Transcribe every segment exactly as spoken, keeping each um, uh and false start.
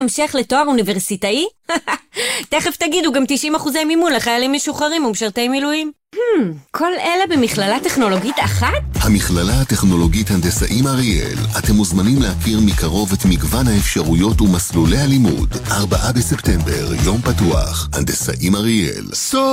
המשך לתואר אוניברסיטאי? תכף תגידו גם תשעים אחוזי מימון לחיילים משוחררים ומשרתי מילואים. Hmm, כל אלה במכללה טכנולוגית אחת? המכללה הטכנולוגית הנדסאים אריאל. אתם מוזמנים להכיר מקרוב את מגוון האפשרויות ומסלולי הלימוד. ארבעה בספטמבר, יום פתוח, הנדסאים אריאל.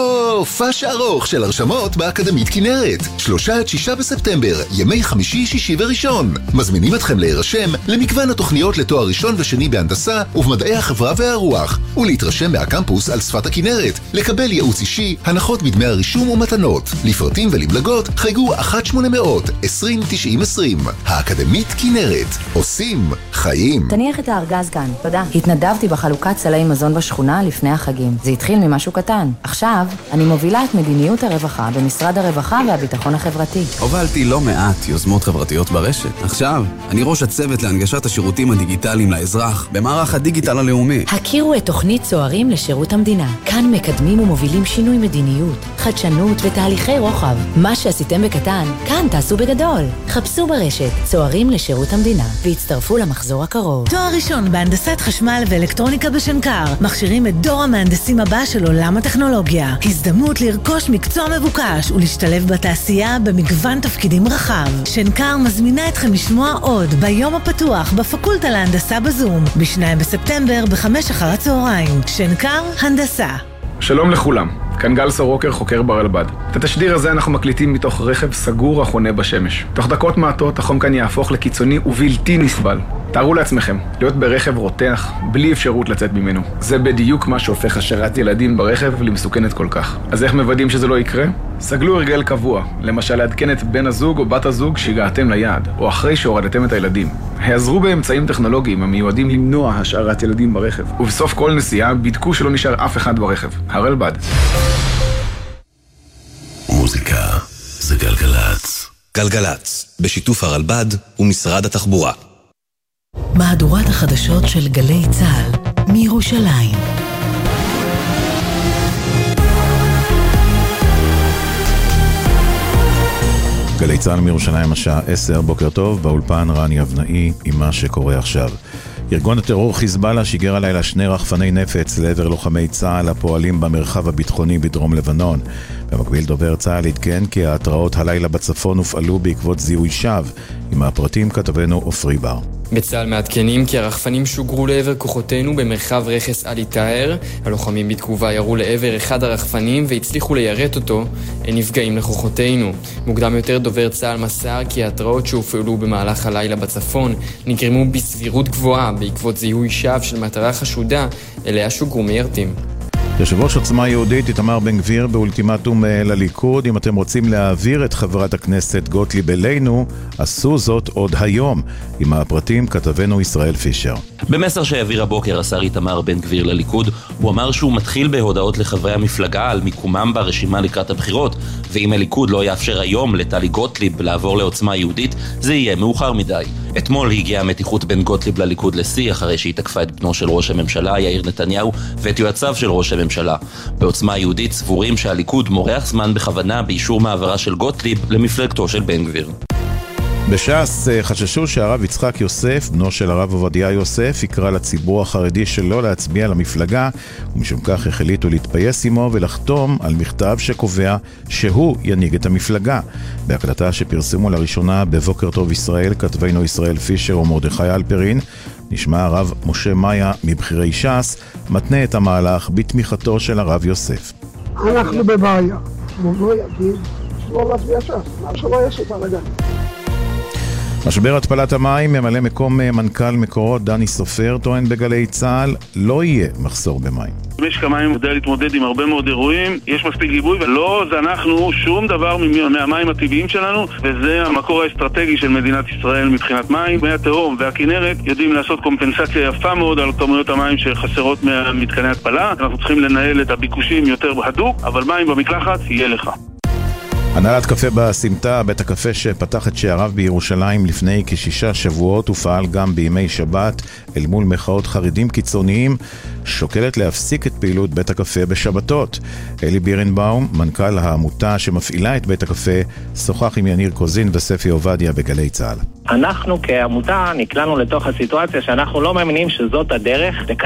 סוף ארוך של הרשמות באקדמית כנרת. שלושה עד שישה בספטמבר, ימי חמישי, שישי וראשון. מזמינים אתכם להירשם למגוון התוכניות לתואר ראשון ושני בהנדסה ובמדעי החברה והרוח, ולהתרשם מהקמפוס על שפת הכנרת, לקבל ייעוץ אישי, הנחות בדמי הרישום ומתנות. לפרטים ולמלגות חייגו אחת שמונה מאות עשרים תשעים עשרים. האקדמית כנרת, עושים חיים. תניח את הארגז כאן, תודה. התנדבתי בחלוקת סלי מזון בשכונה לפני החגים. זה התחיל ממשהו קטן. עכשיו אני מובילה את מדיניות הרווחה במשרד הרווחה והביטחון החברתי. הובלתי לא מעט יוזמות חברתיות ברשת. עכשיו אני ראש הצוות להנגשת השירותים הדיגיטליים לאזרח במערך הדיגיטל הלאומי. הכירו את תוכנית צוערים לשירות המדינה. כאן מקדמים ומובילים שינוי מדיניות, חדשנות ותהליכי רוחב. מה שעשיתם בקטן, כאן תעשו בגדול. חפשו ברשת צוערים לשירות המדינה והצטרפו למחזור הקרוב. תואר ראשון בהנדסת חשמל ואלקטרוניקה בשנקר. מכשירים את דור המהנדסים הבא של עולם הטכנולוגיה. הזדמנות לרכוש מקצוע מבוקש ולהשתלב בתעשייה במגוון תפקידים רחב. שנקר מזמינה אתכם לשמוע עוד ביום הפתוח בפקולטה להנדסה בזום בשניים בספטמבר בחמש אחר הצהריים. שנקר הנדסה. שלום לכולם, כאן גל סורוקר, חוקר ברלב"ד. את התשדיר הזה אנחנו מקליטים מתוך רכב סגור החונה בשמש. תוך דקות מעטות החום כאן יהפוך לקיצוני ובלתי נסבל. תארו לעצמכם, להיות ברכב רותח, בלי אפשרות לצאת ממנו. זה בדיוק מה שהופך השארת ילדים ברכב למסוכנת כל כך. אז איך מוודאים שזה לא יקרה? סגלו הרגל קבוע, למשל לעדכן את בן הזוג או בת הזוג שהגעתם ליעד, או אחרי שהורדתם את הילדים. העזרו באמצעים טכנולוגיים המיועדים למנוע השארת ילדים ברכב. ובסוף כל נסיעה בדקו שלא נשאר אף אחד ברכב. הרלב"ד. מוזיקה זה גלגלץ. גלגלץ, בשיתוף הרלב"ד ומשרד התחבורה. מהדורת החדשות של גלי צה"ל מירושלים. גלי צה"ל מירושלים השעה עשר, בוקר טוב, באולפן רני אבנאי עם מה שקורה עכשיו. ארגון הטרור חיזבאללה שיגר הלילה שני רחפני נפץ לעבר לוחמי צה"ל הפועלים במרחב הביטחוני בדרום לבנון. במקביל דובר צה"ל עדכן כי ההתראות הלילה בצפון הופעלו בעקבות זיהוי שווא. עם הפרטים כתבנו אופרי בר. בצה"ל מעדכנים כי הרחפנים שוגרו לעבר כוחותינו במרחב רכס עלי טהר. הלוחמים בתגובה ירו לעבר אחד הרחפנים והצליחו ליירט אותו. אין נפגעים לכוחותינו. מוקדם יותר דובר צה"ל מסר כי ההתראות שהופעלו במהלך הלילה בצפון נגרמו בסבירות גבוהה בעקבות זיהוי שווא של מטרה חשודה אליה שוגרו מיירטים. יושב ראש עוצמה יהודית איתמר בן גביר באולטימטום לליכוד: אם אתם רוצים להעביר את חברת הכנסת גוטליב אלינו, עשו זאת עוד היום. עם הפרטים כתבנו ישראל פישר. במסר שהעביר הבוקר השר איתמר בן גביר לליכוד, הוא אמר שהוא מתחיל בהודעות לחברי המפלגה על מיקומם ברשימה לקראת הבחירות, ואם הליכוד לא יאפשר היום לטלי גוטליב לעבור לעוצמה יהודית, זה יהיה מאוחר מדי. אתמול הגיעה המתיחות בין גוטליב לליכוד לשיא, אחרי שהיא תקפה את בנו של ראש הממשלה יאיר נתניהו ואת יועציו של ראש הממשלה. בעוצמה יהודית סבורים שהליכוד מורח זמן בכוונה באישור מעברה של גוטליב למפלגתו של בן גביר. בש"ס חששו שהרב יצחק יוסף, בנו של הרב עובדיה יוסף, יקרא לציבור החרדי שלא להצביע למפלגה, ומשום כך החליטו להתפייס עמו ולחתום על מכתב שקובע שהוא ינהיג את המפלגה. בהקלטה שפרסמו לראשונה בבוקר טוב ישראל, כתבנו ישראל פישר ומרדכי אלפרין, נשמע הרב משה מאיה מבחירי ש"ס מתנה את המהלך בתמיכתו של הרב יוסף. אנחנו בבעיה, הוא לא יגיד שלא להצביע ש"ס, מה שלא יש את הרגע. משבר התפלת המים, ממלא מקום מנכ"ל מקורות דני סופר טוען בגלי צה"ל, לא יהיה מחסור במים. משק המים יודע להתמודד עם הרבה מאוד אירועים, יש מספיק גיבוי ולא זנחנו שום דבר מהמים הטבעיים שלנו, וזה המקור האסטרטגי של מדינת ישראל מבחינת מים. מי התהום והכינרת יודעים לעשות קומפנסציה יפה מאוד על כמויות המים שחסרות ממתקני התפלה. אנחנו צריכים לנהל את הביקושים יותר הדוק, אבל מים במקלחת יהיה לך. הנהלת קפה בסמטה, בית הקפה שפתח את שעריו בירושלים לפני כשישה שבועות ופעל גם בימי שבת אל מול מחאות חרדים קיצוניים, שוקלת להפסיק את פעילות בית הקפה בשבתות. אלי בירנבאום, מנכ"ל העמותה שמפעילה את בית הקפה, שוחח עם יניר קוזין וספי עובדיה בגלי צהל. אנחנו כעמותה נקלענו לתוך הסיטואציה שאנחנו לא מאמינים שזאת הדרך